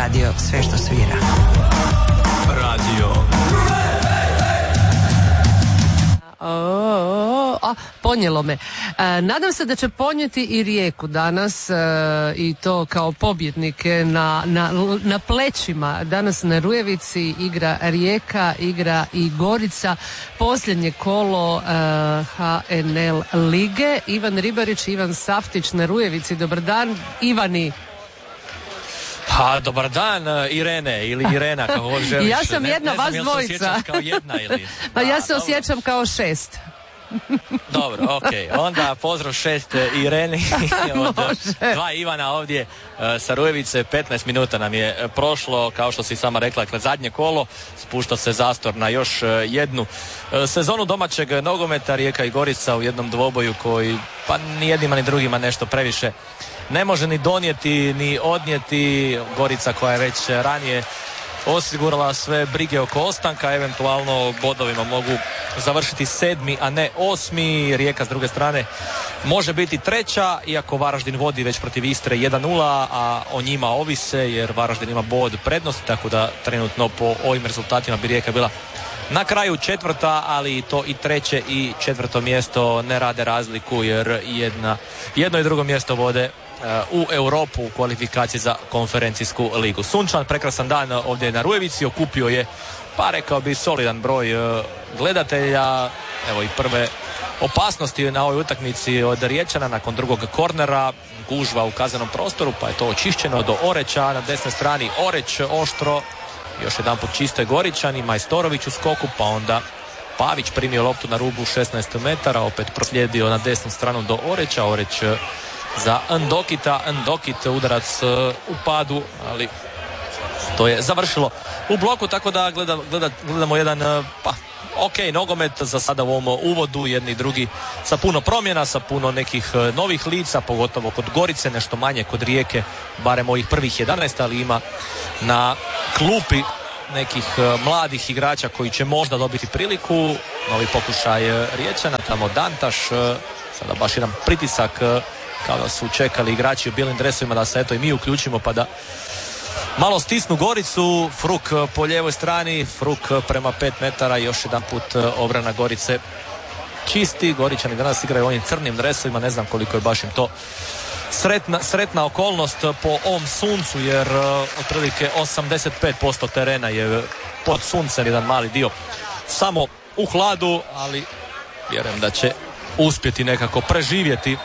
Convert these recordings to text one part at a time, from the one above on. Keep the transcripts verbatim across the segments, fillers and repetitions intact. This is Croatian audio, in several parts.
radio, sve što svira. Radio. O, a, ponijelo me. E, nadam se da će ponijeti i Rijeku danas e, i to kao pobjednike na, na, na plećima. Danas na Rujevici igra Rijeka, igra i Gorica. Posljednje kolo e, ha en el lige. Ivan Ribarić, Ivan Saftić na Rujevici. Dobar dan, Ivani. Pa, dobar dan, Irene, ili Irena, kako god želiš. Ja sam ne, jedna, ne znam, vas jel dvojica. se osjećaš kao jedna ili... Pa ja A, se dobro. osjećam kao šest. Dobro, okej. Okay. Onda pozdrav šest Ireni od Može. dva Ivana ovdje sa Rujevice. petnaest minuta nam je prošlo, kao što si sama rekla, dakle zadnje kolo. Spušta se zastor na još jednu sezonu domaćeg nogometa. Rijeka i Gorica u jednom dvoboju koji pa ni jednima ni drugima nešto previše ne može ni donijeti ni odnijeti. Gorica koja je već ranije osigurala sve brige oko ostanka, eventualno bodovima mogu završiti sedmi, a ne osmi. Rijeka s druge strane može biti treća, iako Varaždin vodi već protiv Istre jedan nula, a o njima ovise jer Varaždin ima bod prednosti, tako da trenutno po ovim rezultatima bi Rijeka bila na kraju četvrta, ali to i treće i četvrto mjesto ne rade razliku jer jedna, jedno i drugo mjesto vode u Europu u kvalifikaciji za konferencijsku ligu. Sunčan, prekrasan dan ovdje na Rujevici, okupio je, pa rekao bi, solidan broj gledatelja. Evo i prve opasnosti na ovoj utakmici od Riječana nakon drugog kornera, gužva u kaznenom prostoru, pa je to očišćeno do Oreća na desnoj strani. Oreć oštro, još jedan put čisto je Goričan i Majstorović u skoku, pa onda Pavić primio loptu na rubu šesnaest metara, opet proslijedio na desnu stranu do Oreća. Oreć za Ndokita, Ndokit udarac u padu, ali to je završilo u bloku, tako da gleda, gleda, gledamo jedan pa ok nogomet za sada u ovom uvodu, jedni i drugi sa puno promjena, sa puno nekih novih lica, pogotovo kod Gorice, nešto manje kod Rijeke, barem ovih prvih jedanaest, ali ima na klupi nekih mladih igrača koji će možda dobiti priliku. Novi pokušaj Riječana, tamo Dantaš, sada baš jedan pritisak, kao da su čekali igrači u bijelim dresovima da se eto i mi uključimo pa da malo stisnu Goricu. Fruk po lijevoj strani, Fruk prema pet metara, još jedan put obrana Gorice čisti. Goričani danas igraju u ovim crnim dresovima, ne znam koliko je baš im to sretna, sretna okolnost po ovom suncu, jer uh, otprilike osamdeset pet posto terena je pod suncem, jedan mali dio samo u hladu, ali vjerujem da će uspjeti nekako preživjeti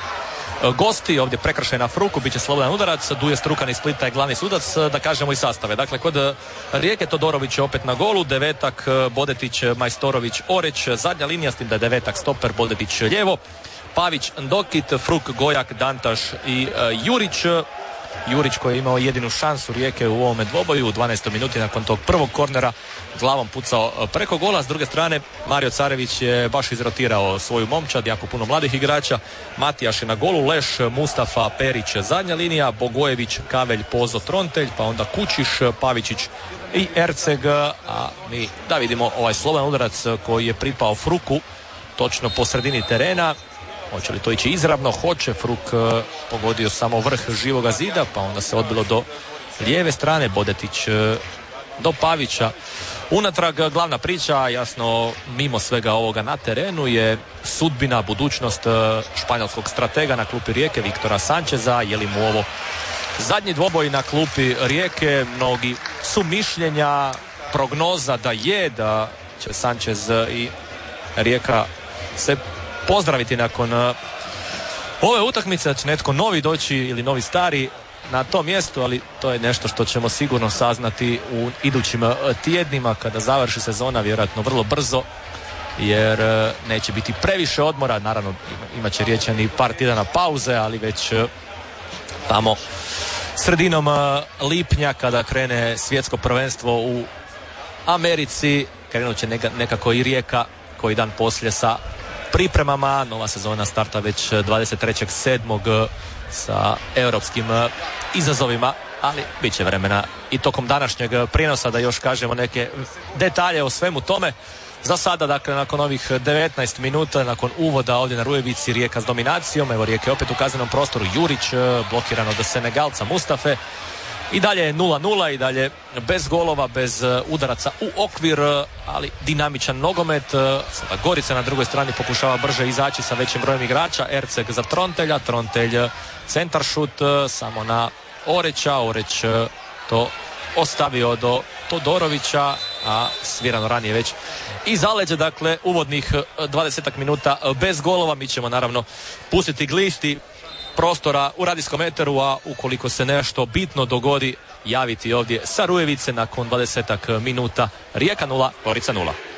gosti. Ovdje prekršaj na Fruku, bit će slobodan udarac. Duje Strukan iz Splita je glavni sudac, da kažemo i sastave. Dakle, kod Rijeke Todorović je opet na golu, Devetak, Bodetić, Majstorović, Oreć, zadnja linija, s tim da je Devetak stoper, Bodetić lijevo, Pavić, Ndokit, Fruk, Gojak, Dantaš i uh, Jurić. Jurić koji je imao jedinu šansu Rijeke u ovome dvoboju u dvanaestoj minuti nakon tog prvog kornera glavom pucao preko gola. S druge strane Mario Carević je baš izrotirao svoju momčad, jako puno mladih igrača. Matijaš je na golu, Leš, Mustafa, Perić zadnja linija, Bogojević, Kavelj, Pozo, Trontelj, pa onda Kučiš, Pavičić i Erceg. A mi da vidimo ovaj slobodan udarac koji je pripao Fruku točno po sredini terena. Hoće li to ići izravno? Hoće. Fruk uh, pogodio samo vrh živoga zida, pa onda se odbilo do lijeve strane. Bodetić uh, do Pavića. Unatrag glavna priča, jasno mimo svega ovoga na terenu, je sudbina, budućnost uh, španjolskog stratega na klupi Rijeke, Viktora Sančeza. Je li mu ovo zadnji dvoboj na klupi Rijeke? Mnogi su mišljenja, prognoza da je, da će Sančez i Rijeka se pozdraviti nakon uh, ove utakmice, da će netko novi doći ili novi stari na to mjesto, ali to je nešto što ćemo sigurno saznati u idućim uh, tjednima kada završi sezona, vjerojatno vrlo brzo, jer uh, neće biti previše odmora. Naravno imat će Riječani par tjedana pauze, ali već uh, tamo sredinom uh, lipnja kada krene svjetsko prvenstvo u Americi, krenut će neka, nekako i Rijeka koji dan poslije sa pripremama. Nova sezona starta već dvadeset trećeg sedmog sa europskim izazovima, ali bit će vremena i tokom današnjeg prijenosa da još kažemo neke detalje o svemu tome. Za sada, dakle, nakon ovih devetnaest minuta, nakon uvoda ovdje na Rujevici, Rijeka s dominacijom. Evo Rijeka je opet u kaznenom prostoru. Jurić blokiran od Senegalca Mustafe. I dalje nula nula, i dalje bez golova, bez udaraca u okvir, ali dinamičan nogomet. Sada Gorica na drugoj strani pokušava brže izaći sa većim brojem igrača. Erceg za Trontelja, Trontelj centar šut samo na Oreća, Oreć to ostavio do Todorovića, a svirano ranije već i zaleđe. Dakle, uvodnih dvadesetak minuta bez golova. Mi ćemo naravno pustiti glisti prostora u radijskom eteru, a ukoliko se nešto bitno dogodi, javiti ovdje sa Rujevice nakon dvadesetak minuta. Rijeka nula, Gorica nula.